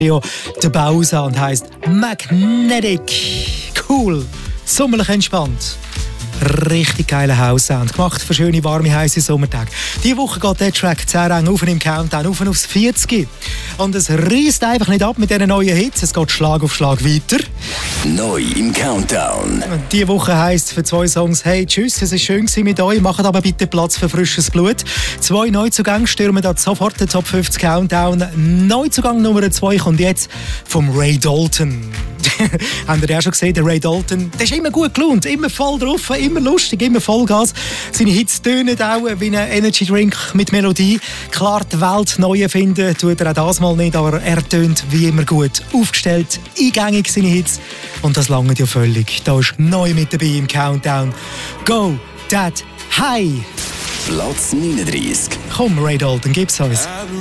der Bausa und heisst Magnetic. Cool, sommerlich entspannt. Richtig geiler House-Sound. Gemacht für schöne, warme, heisse Sommertage. Diese Woche geht der Track sehr eng auf im Countdown, auf aufs 40. Und es reißt einfach nicht ab mit diesen neuen Hits. Es geht Schlag auf Schlag weiter. Neu im Countdown. Diese Woche heisst es für 2 Songs: Hey, tschüss, es war schön mit euch, macht aber bitte Platz für frisches Blut. 2 Neuzugänge stürmen da sofort den Top 50 Countdown. Neuzugang Nummer 2 kommt jetzt vom Ray Dalton. Habt ihr ja schon gesehen, der Ray Dalton, der ist immer gut gelaunt, immer voll drauf, immer lustig, immer Vollgas. Seine Hits tönen auch wie ein Energy Drink mit Melodie. Klar, die Welt neu erfinden tut er auch das mal nicht, aber er tönt wie immer gut aufgestellt, eingängig seine Hits. Und das langt ja völlig. Da ist neu mit dabei im Countdown. Go, Dad, Hi! Platz 39. Komm, Ray Dalton, gib's uns. I've